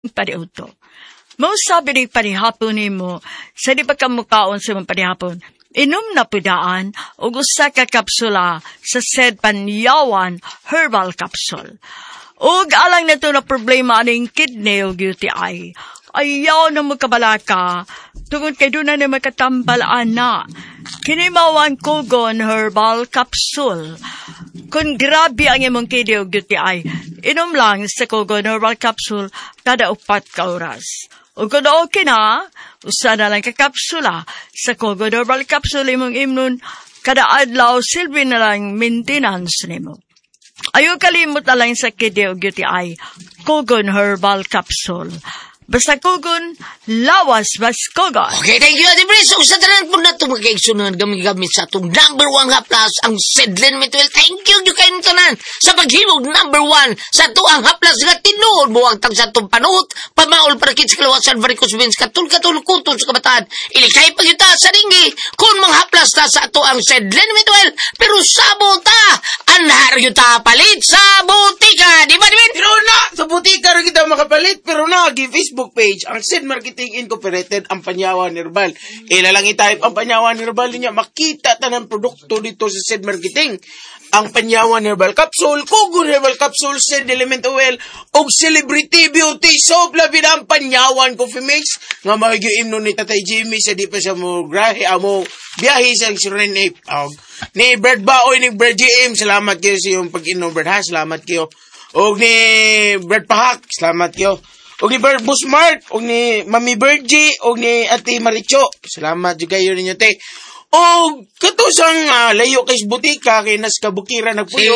pariuto. Mo sabi ni parihapon ni mo, sa di pa kamukaon sa mong parihapon, inom na pudaan o usa ka kapsula sa said panyawan herbal capsule. Ug alang na ito na problema aning kidney o UTI, ayaw na magkabalaka, tungod kay doon na makatambal ana. Kinimawan Kogon herbal capsule. Kung grabe ang imong kidney o UTI, inom lang sa Kogon herbal capsule kada 4 ka oras. O kung okay na, usa na lang kakapsula sa Kogon herbal capsule imong imnon kada adlaw silbi na lang maintenance nimo. Ayaw kalimot na lang sa kidney o UTI, Kogon herbal capsule. Basta Kogon, lawas bas Kogon. Okay, thank you, Ate Pres. So, sa tanan po na ito magkaigsunan gamit sa itong number 1 haplas, ang Sedlen Mituel. Thank you kayo tanan sa paghimog number 1 sa ito ang haplas nga tinuod mo ang tag sa itong panot, pamaol para kits kalawasan, varicose veins, katul-kuton sa kabataan. Ilikay pag ita sa ringi, kung mga haplas na sa ito ang Sedlen Mituel, pero sabon ta, anhar yun ta palit sa butika. Di ba, Divin? Pero na, sa butika rin kita makapalit, pero na, Facebook page, ang Sid Marketing Incorporated, ang Panyawan Herbal. Ilalang i-type ang Panyawan Herbal niya, makita ta ng produkto dito sa Sid Marketing. Ang Panyawan Herbal Capsule, Kogon Herbal Capsule, Sid Element Oil, o Celebrity Beauty Soap, labi na ang Panyawan Coffee Mix, nga magyuim nun ni Tatay Jimmy sa di pa sa mo grahe, amo biyahe sa Surin ni Bird Baoy, ni Bird GM, salamat kayo sa iyong pag-inom, Bird ha, salamat kayo. O ni Bird Pahak, salamat kayo. O ni Bird Busmart, o ni Mami Birdie, o ni Ate Maricho. Salamat juga yun ninyo, te. O katusang layo kay butika, kay nas kabukiran nagpuyo.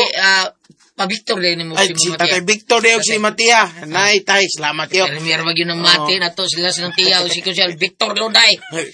Pa Victor din mo si Matia. Tatay Victor din si Matia. Nay, tay, salamat yun. Premier wag yun ng mati na to, sila silang tiyaw, si Kusel Victor Loday.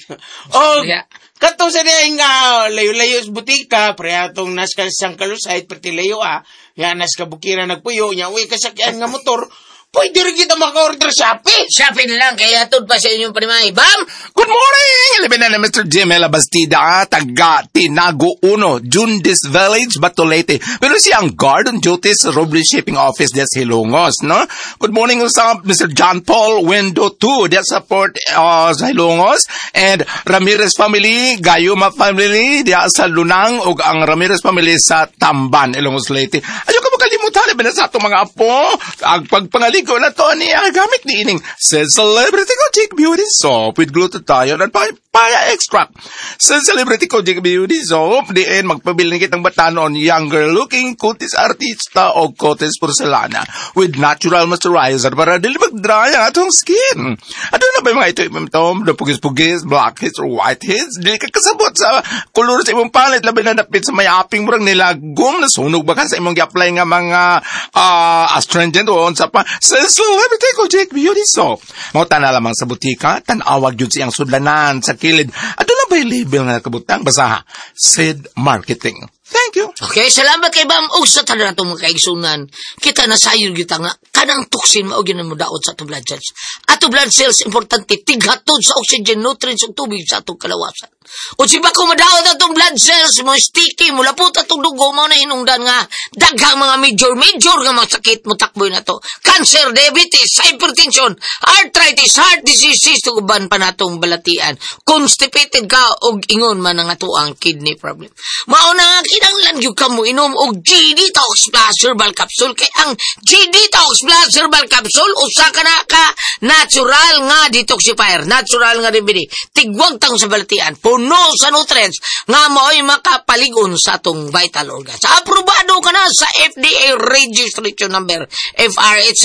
O katusang din layo-layo sa butika, preyatong nas kasang kalusay, perti layo yan nas kabukiran nagpuyo, nya uy kasakyan nga motor, pwede rin kita maka-order Shopee. Shopee na lang, kaya tod pa sa inyong panimay. Bam! Good morning! Alamin na Mr. Jim Bastida, taga Tinago 1, Jundis Village, Batolete. Pero siya ang guard on duty sa Robles Shipping Office des Hilongos, no? Good morning sa Mr. John Paul Window 2, des support sa Hilongos. And Ramirez family, Gayuma family, dia sa Lunang, o ang Ramirez family sa Tamban, Ilongos Leyte. Ayaw ka makalimutan, alamin na sa itong mga apo, ang pagpangaligo na to niya, gamit ni ining sa Celebrity Kojic Beauty Soap with glutathione at papaya extract. Sa Celebrity Kojic Beauty Soap, diin magpabili kitang batanon, younger looking kutis artista o kutis porcelana with natural moisturizer para dili mag-dry ang atong skin. Ano na ba yung mga ito, na pugis-pugis, blackheads or whiteheads? Dili ka kasabot sa kulor sa imong palit, labi na napit sa mayaping murang nilagom na sunog baka sa imong i-apply nga mga astringent o onsa pa. Sa Celebrity Kojic Beauty Soap. Mauta na lamang sa butika, tanawag yun siyang sudlanan sa kilid. At doon na ba yung label na nakabutang? Basaha, Sid Marketing. Thank you. Okay, salamat kay Bam. O sa tanan natong mga kaigsunan, kita na sayod kita nga, kanang tuksin maugin mo daot sa atong blood cells. Ato blood cells, importante, tighatod sa oxygen, nutrients, ug tubig sa atong kalawasan. O si bako madaot atong blood cells, mo sticky, mula po atong dugo, mo na hinungdan nga, daghang mga major nga mga sakit mo takboy na to. Cancer, diabetes, hypertension, arthritis, heart disease, tuguban pa natong balatian. Constipated ka, og ingon man nga to ang kidney problem. Mauna nga kinanglan yung ka mo inom og G-Detox Plus Herbal Capsule. Kay ang G-Detox Plus Herbal Capsule, usa ka na ka natural nga detoxifier, natural nga remedy. Tigwag tang sa balatian, puno sa nutrients, nga mo'y makapaligon sa atong vital organs. Aprobado ka na sa FDA registration number FRH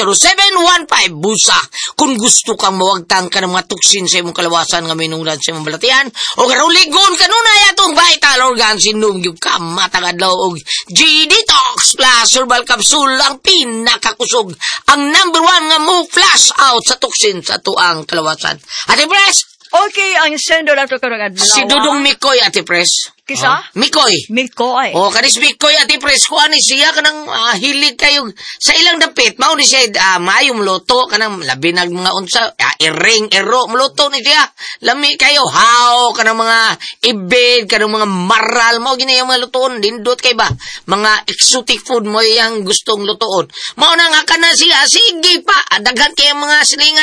0715 busa. Kung gusto kang mawagtang ka ng mga tuksin sa imong kalawasan nga minungdan sa imong balatian, o karuligon ka nunay atong vital organs, inom yung ka matagadlaw og G-Detox Plus Herbal Capsule ang pinakakusog, ang number 1 nga mo flash out sa tuksin sa tuang kalawasan. Ate Pres, Okay, ang sendo na to karong adlaw. si Dudong Mikoy, Ate Pres. Kisa? Mikoy. Mikoy. O, kanis Mikoy, Ate Pres, kuha ni siya kanang hilig kayo sa ilang dapit. Mao ni siya, maayong loto, kanang labi ng mga unsa, iring, ero, loto ni siya. Lami kayo, how, kanang mga ibig, kanang mga maral, mao gina yung mga lutoon, dindot kay ba? Mga exotic food mo yung gustong lutoon. Mao na nga ka na siya, sige pa, daghan kayo mga silingan